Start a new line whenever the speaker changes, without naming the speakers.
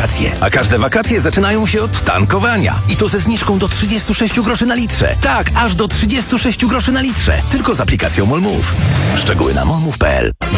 wakacje. A każde wakacje zaczynają się od tankowania. I to ze zniżką do 36 groszy na litrze. Tak, aż do 36 groszy na litrze. Tylko z aplikacją MOLMOV. Szczegóły na molmove.pl.